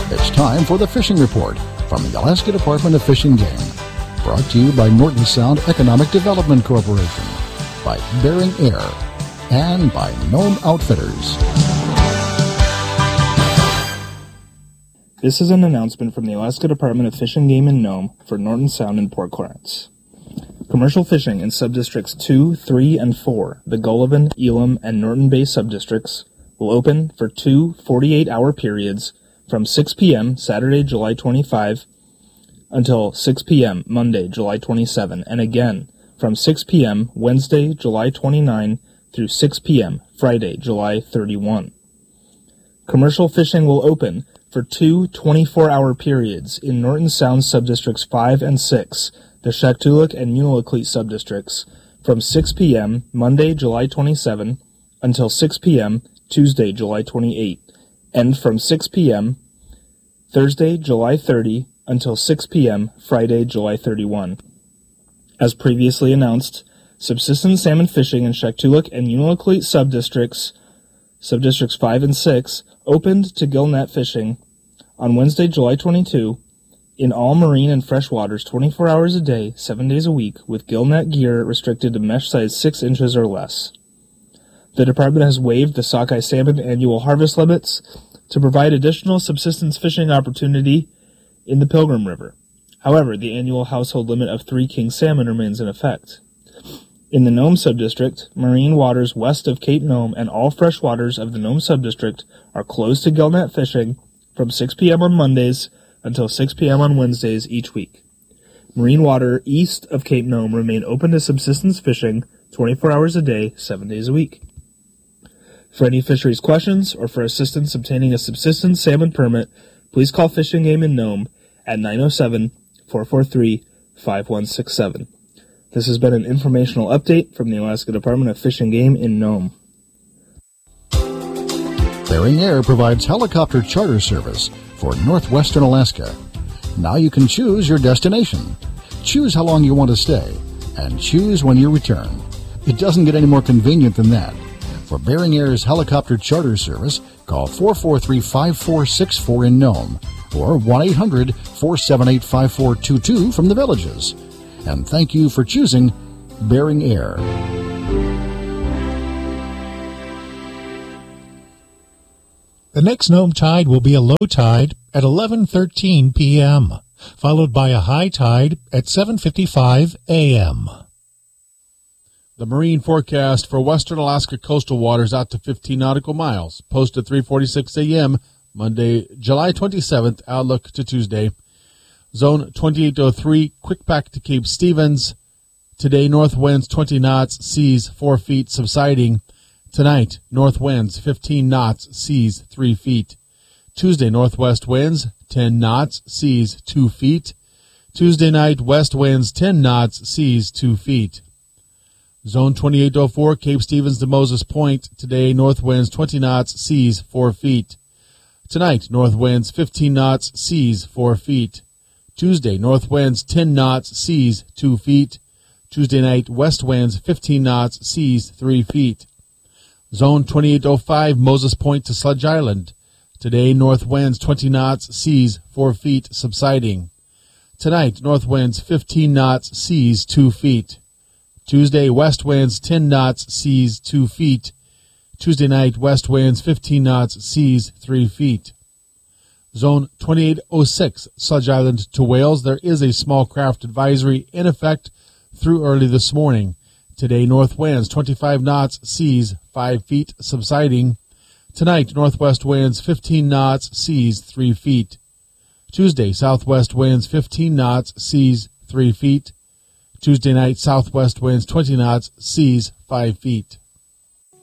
It's time for the Fishing Report from the Alaska Department of Fish and Game. Brought to you by Norton Sound Economic Development Corporation, by Bering Air, and by Nome Outfitters. This is an announcement from the Alaska Department of Fish and Game in Nome for Norton Sound and Port Clarence. Commercial fishing in subdistricts 2, 3, and 4, the Gullivan, Elam, and Norton Bay subdistricts, will open for 2 48-hour periods from 6 p.m. Saturday, July 25, until 6 p.m. Monday, July 27, and again from 6 p.m. Wednesday, July 29, through 6 p.m. Friday, July 31. Commercial fishing will open for 2 24-hour periods in Norton Sound subdistricts 5 and 6, the Shaktoolik and Unalakleet subdistricts, from 6 p.m. Monday, July 27, until 6 p.m. Tuesday, July 28, and from 6 p.m. Thursday, July 30, until 6 p.m. Friday, July 31. As previously announced, subsistence salmon fishing in Shaktoolik and Unalakleet subdistricts 5 and 6, opened to gill net fishing on Wednesday, July 22, in all marine and fresh waters 24 hours a day, 7 days a week, with gill net gear restricted to mesh size 6 inches or less. The department has waived the sockeye salmon annual harvest limits to provide additional subsistence fishing opportunity in the Pilgrim River. However, the annual household limit of 3 king salmon remains in effect. In the Nome subdistrict, marine waters west of Cape Nome and all fresh waters of the Nome subdistrict are closed to gill net fishing from 6 p.m. on Mondays until 6 p.m. on Wednesdays each week. Marine water east of Cape Nome remain open to subsistence fishing 24 hours a day, 7 days a week. For any fisheries questions or for assistance obtaining a subsistence salmon permit, please call Fish and Game in Nome at 907-443-5167. This has been an informational update from the Alaska Department of Fish and Game in Nome. Bering Air provides helicopter charter service for northwestern Alaska. Now you can choose your destination, choose how long you want to stay, and choose when you return. It doesn't get any more convenient than that. For Bering Air's helicopter charter service, call 443-5464 in Nome or 1-800-478-5422 from the Villages. And thank you for choosing Bering Air. The next Nome tide will be a low tide at 11:13 p.m., followed by a high tide at 7:55 a.m. The marine forecast for western Alaska coastal waters out to 15 nautical miles, posted 3:46 a.m., Monday, July 27th, outlook to Tuesday. Zone 2803, quick back to Cape Stevens. Today, north winds 20 knots, seas 4 feet, subsiding. Tonight, north winds 15 knots, seas 3 feet. Tuesday, northwest winds 10 knots, seas 2 feet. Tuesday night, west winds 10 knots, seas 2 feet. Zone 2804, Cape Stevens to Moses Point. Today, north winds 20 knots, seas 4 feet. Tonight, north winds 15 knots, seas 4 feet. Tuesday, north winds 10 knots, seas 2 feet. Tuesday night, west winds 15 knots, seas 3 feet. Zone 2805, Moses Point to Sludge Island. Today, north winds 20 knots, seas 4 feet, subsiding. Tonight, north winds 15 knots, seas 2 feet. Tuesday, west winds 10 knots, seas 2 feet. Tuesday night, west winds 15 knots, seas 3 feet. Zone 2806, Sludge Island to Wales. There is a small craft advisory in effect through early this morning. Today, north winds 25 knots, seas 5 feet, subsiding. Tonight, northwest winds 15 knots, seas 3 feet. Tuesday, southwest winds 15 knots, seas 3 feet. Tuesday night, southwest winds 20 knots, seas 5 feet.